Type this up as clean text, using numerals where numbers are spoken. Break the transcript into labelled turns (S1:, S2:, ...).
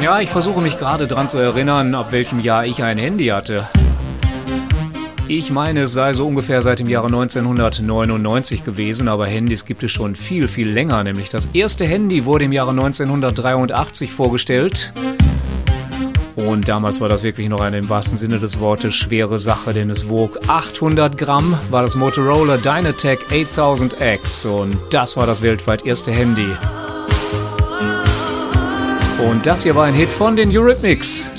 S1: Ja, ich versuche mich gerade dran zu erinnern, ab welchem Jahr ich ein Handy hatte. Ich meine, es sei so ungefähr seit dem Jahre 1999 gewesen, aber Handys gibt es schon viel, viel länger. Nämlich das erste Handy wurde im Jahre 1983 vorgestellt. Und damals war das wirklich noch eine im wahrsten Sinne des Wortes schwere Sache, denn es wog 800 Gramm, war das Motorola Dynatec 8000X und das war das weltweit erste Handy. Und das hier war ein Hit von den Eurythmics.